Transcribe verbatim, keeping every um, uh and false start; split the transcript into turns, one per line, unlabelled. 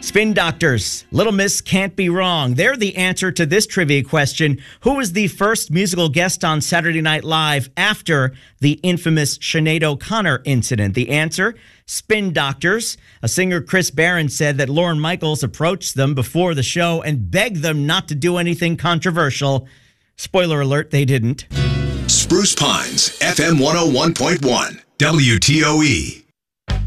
Spin Doctors, Little Miss Can't Be Wrong. They're the answer to this trivia question. Who was the first musical guest on Saturday Night Live after the infamous Sinead O'Connor incident? The answer, Spin Doctors. A singer, Chris Barron, said that Lorne Michaels approached them before the show and begged them not to do anything controversial. Spoiler alert, they didn't.
Spruce Pines, F M one oh one point one, W T O E.